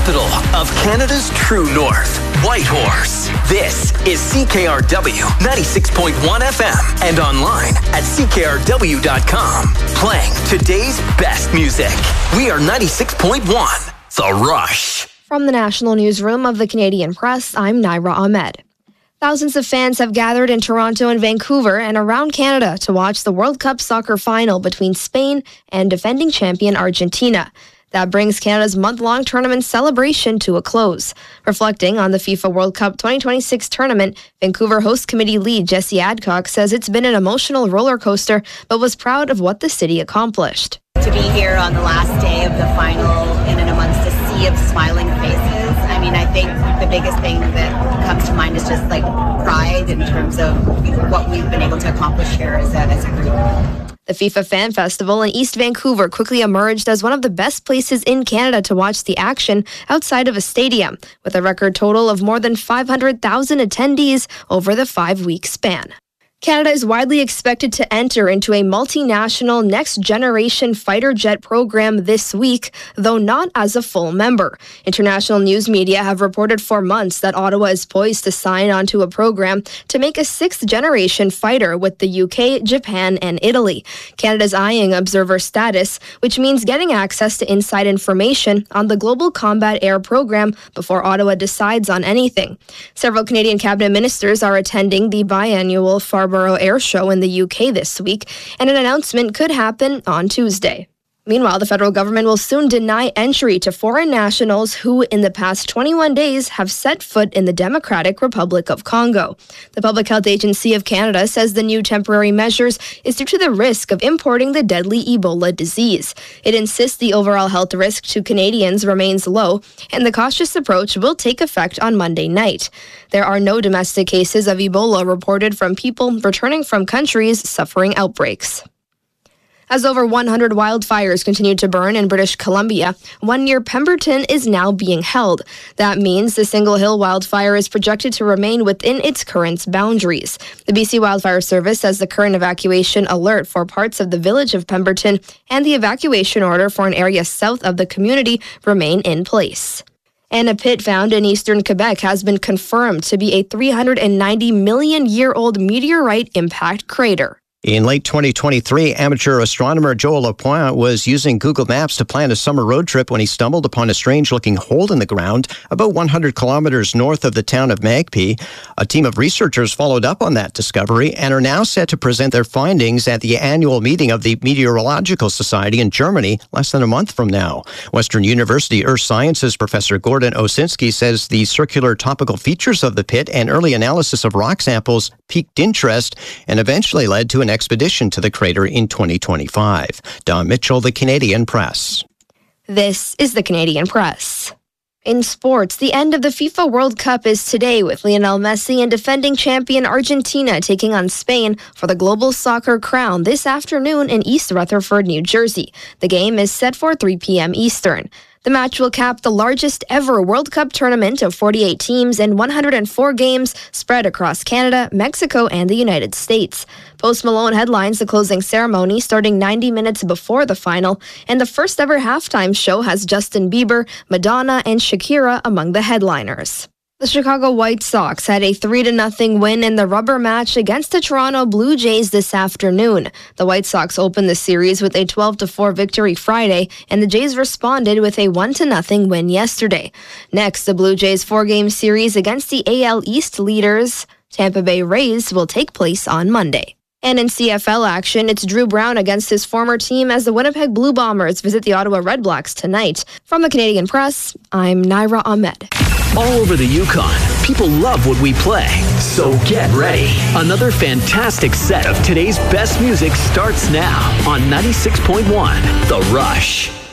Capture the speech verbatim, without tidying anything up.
capital of Canada's true north, Whitehorse. This is C K R W ninety-six point one F M and online at C K R W dot com. Playing today's best music. We are ninety-six point one, The Rush. From the National Newsroom of the Canadian Press, I'm Naira Ahmed. Thousands of fans have gathered in Toronto and Vancouver and around Canada to watch the World Cup soccer final between Spain and defending champion Argentina. That brings Canada's month-long tournament celebration to a close. Reflecting on the FIFA World Cup twenty twenty-six tournament, Vancouver Host Committee lead Jesse Adcock says it's been an emotional roller coaster, but was proud of what the city accomplished. To be here on the last day of the final and in amongst a sea of smiling faces, I mean, I think the biggest thing that comes to mind is just like pride in terms of what we've been able to accomplish here as a, as a group. The FIFA Fan Festival in East Vancouver quickly emerged as one of the best places in Canada to watch the action outside of a stadium, with a record total of more than five hundred thousand attendees over the five-week span. Canada is widely expected to enter into a multinational next-generation fighter jet program this week, though not as a full member. International news media have reported for months that Ottawa is poised to sign onto a program to make a sixth-generation fighter with the U K, Japan, and Italy. Canada's eyeing observer status, which means getting access to inside information on the Global Combat Air Program before Ottawa decides on anything. Several Canadian cabinet ministers are attending the biannual Farnborough Air Show in the U K this week, and an announcement could happen on Tuesday. Meanwhile, the federal government will soon deny entry to foreign nationals who, in the past twenty-one days, have set foot in the Democratic Republic of Congo. The Public Health Agency of Canada says the new temporary measures is due to the risk of importing the deadly Ebola disease. It insists the overall health risk to Canadians remains low, and the cautious approach will take effect on Monday night. There are no domestic cases of Ebola reported from people returning from countries suffering outbreaks. As over one hundred wildfires continue to burn in British Columbia, one near Pemberton is now being held. That means the Single Hill wildfire is projected to remain within its current boundaries. The B C Wildfire Service says the current evacuation alert for parts of the village of Pemberton and the evacuation order for an area south of the community remain in place. And a pit found in eastern Quebec has been confirmed to be a three hundred ninety million year old meteorite impact crater. In late twenty twenty-three, amateur astronomer Joel Lapointe was using Google Maps to plan a summer road trip when he stumbled upon a strange-looking hole in the ground about one hundred kilometers north of the town of Magpie. A team of researchers followed up on that discovery and are now set to present their findings at the annual meeting of the Meteorological Society in Germany less than a month from now. Western University Earth Sciences professor Gordon Osinski says the circular topical features of the pit and early analysis of rock samples piqued interest and eventually led to an expedition to the crater in twenty twenty-five. Don Mitchell, The Canadian Press. This is The Canadian Press. In sports, the end of the FIFA World Cup is today, with Lionel Messi and defending champion Argentina taking on Spain for the global soccer crown this afternoon in East Rutherford, New Jersey. The game is set for three p.m. Eastern. The match will cap the largest ever World Cup tournament of forty-eight teams and one hundred four games spread across Canada, Mexico, and the United States. Post Malone headlines the closing ceremony starting ninety minutes before the final, and the first ever halftime show has Justin Bieber, Madonna, and Shakira among the headliners. The Chicago White Sox had a three to nothing win in the rubber match against the Toronto Blue Jays this afternoon. The White Sox opened the series with a twelve to four victory Friday, and the Jays responded with a one to nothing win yesterday. Next, the Blue Jays four-game series against the A L East leaders, Tampa Bay Rays, will take place on Monday. And in C F L action, it's Drew Brown against his former team as the Winnipeg Blue Bombers visit the Ottawa Redblacks tonight. From the Canadian Press, I'm Naira Ahmed. All over the Yukon, people love what we play. So get ready. Another fantastic set of today's best music starts now on ninety-six point one The Rush.